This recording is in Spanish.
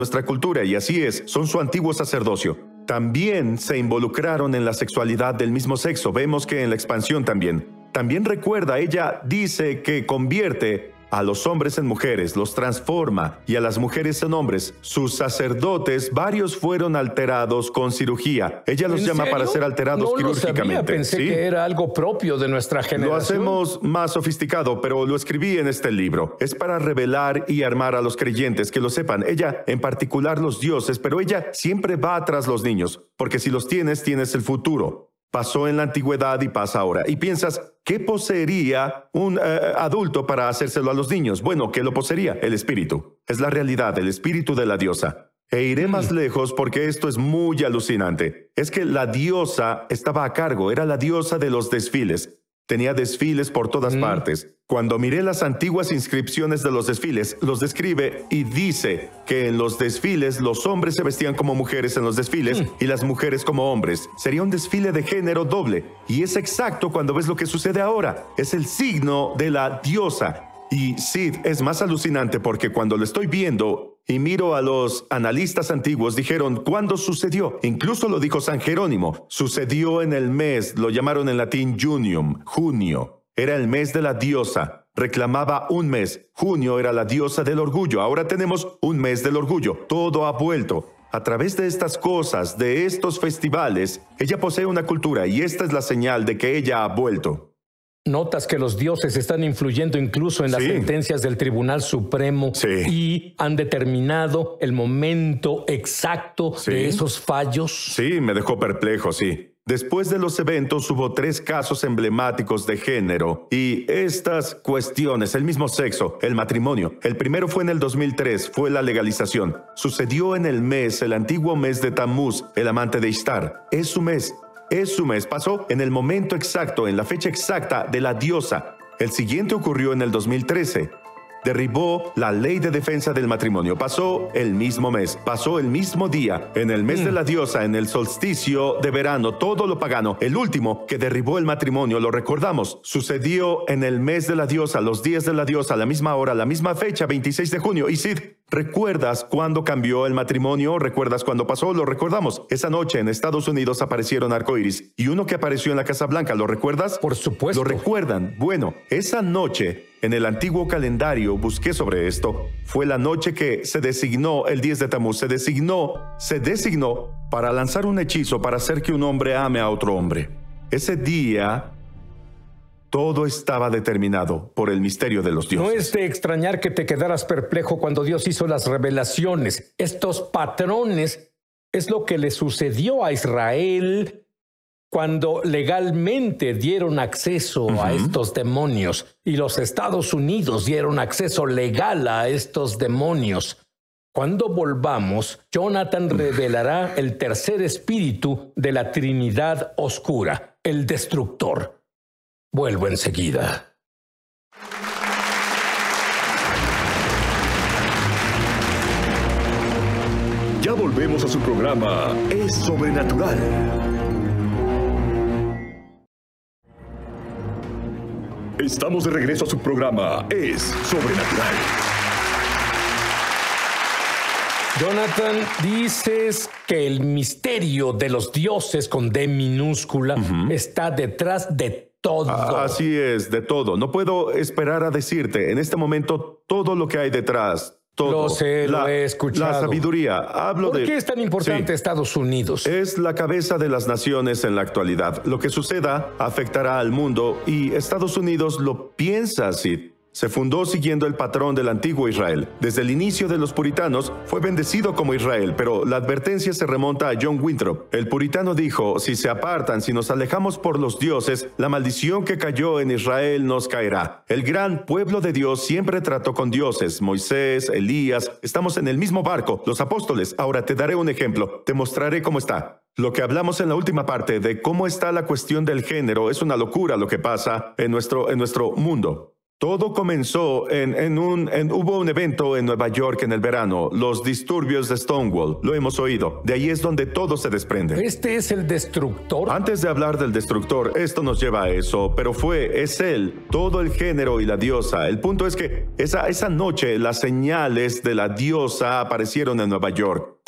nuestra cultura, y así es, son su antiguo sacerdocio. También se involucraron en la sexualidad del mismo sexo. Vemos que en la expansión también. También recuerda, ella dice que convierte a los hombres en mujeres, los transforma, y a las mujeres en hombres. Sus sacerdotes, varios fueron alterados con cirugía. Ella los llama para ser alterados quirúrgicamente. No lo sabía, pensé que era algo propio de nuestra generación. Lo hacemos más sofisticado, pero lo escribí en este libro. Es para revelar y armar a los creyentes, que lo sepan. Ella, en particular los dioses, pero ella siempre va tras los niños, porque si los tienes, tienes el futuro. Pasó en la antigüedad y pasa ahora. Y piensas, ¿qué poseería un adulto para hacérselo a los niños? Bueno, ¿qué lo poseería? El espíritu. Es la realidad, el espíritu de la diosa. E iré más lejos porque esto es muy alucinante. Es que la diosa estaba a cargo, era la diosa de los desfiles. Tenía desfiles por todas partes. Cuando miré las antiguas inscripciones de los desfiles, los describe y dice que en los desfiles los hombres se vestían como mujeres en los desfiles y las mujeres como hombres. Sería un desfile de género doble. Y es exacto cuando ves lo que sucede ahora. Es el signo de la diosa. Y Sid es más alucinante porque cuando lo estoy viendo y miro a los analistas antiguos, dijeron, ¿cuándo sucedió? Incluso lo dijo San Jerónimo. Sucedió en el mes, lo llamaron en latín Junium, junio. Era el mes de la diosa. Reclamaba un mes. Junio era la diosa del orgullo. Ahora tenemos un mes del orgullo. Todo ha vuelto. A través de estas cosas, de estos festivales, ella posee una cultura y esta es la señal de que ella ha vuelto. Notas que los dioses están influyendo incluso en las sentencias del Tribunal Supremo y han determinado el momento exacto de esos fallos. Sí, me dejó perplejo, sí. Después de los eventos hubo 3 casos emblemáticos de género y estas cuestiones, el mismo sexo, el matrimonio. El primero fue en el 2003, fue la legalización. Sucedió en el antiguo mes de Tammuz, el amante de Ishtar. Es su mes. Es su mes, pasó en el momento exacto, en la fecha exacta de la diosa. El siguiente ocurrió en el 2013. Derribó la ley de defensa del matrimonio. Pasó el mismo mes, pasó el mismo día, en el mes de la diosa, en el solsticio de verano, todo lo pagano. El último que derribó el matrimonio, lo recordamos, sucedió en el mes de la diosa, los días de la diosa, la misma hora, la misma fecha, 26 de junio. Y Sid, ¿recuerdas cuándo cambió el matrimonio? ¿Recuerdas cuándo pasó? Lo recordamos. Esa noche en Estados Unidos aparecieron arcoíris y uno que apareció en la Casa Blanca, ¿lo recuerdas? Por supuesto. ¿Lo recuerdan? Bueno, esa noche en el antiguo calendario, busqué sobre esto, fue la noche que se designó el 10 de Tammuz, se designó para lanzar un hechizo para hacer que un hombre ame a otro hombre. Ese día, todo estaba determinado por el misterio de los dioses. No es de extrañar que te quedaras perplejo cuando Dios hizo las revelaciones. Estos patrones es lo que le sucedió a Israel cuando legalmente dieron acceso a estos demonios y los Estados Unidos dieron acceso legal a estos demonios. Cuando volvamos, Jonathan revelará el tercer espíritu de la Trinidad Oscura, el Destructor. Vuelvo enseguida. Ya volvemos a su programa Es Sobrenatural. Estamos de regreso a su programa Es Sobrenatural. Jonathan, dices que el misterio de los dioses con D minúscula está detrás de todo. Así es, de todo. No puedo esperar a decirte en este momento todo lo que hay detrás. Todo. Lo sé, lo he escuchado. La sabiduría. ¿Por qué es tan importante Estados Unidos? Es la cabeza de las naciones en la actualidad. Lo que suceda afectará al mundo y Estados Unidos lo piensa así. Se fundó siguiendo el patrón del antiguo Israel. Desde el inicio de los puritanos fue bendecido como Israel, pero la advertencia se remonta a John Winthrop. El puritano dijo, si se apartan, si nos alejamos por los dioses, la maldición que cayó en Israel nos caerá. El gran pueblo de Dios siempre trató con dioses. Moisés, Elías, estamos en el mismo barco, los apóstoles. Ahora te daré un ejemplo, te mostraré cómo está. Lo que hablamos en la última parte de cómo está la cuestión del género es una locura lo que pasa en nuestro mundo. Todo comenzó hubo un evento en Nueva York en el verano, los disturbios de Stonewall. Lo hemos oído. De ahí es donde todo se desprende. ¿Este es el destructor? Antes de hablar del destructor, esto nos lleva a eso, pero es él, todo el género y la diosa. El punto es que esa noche las señales de la diosa aparecieron en Nueva York.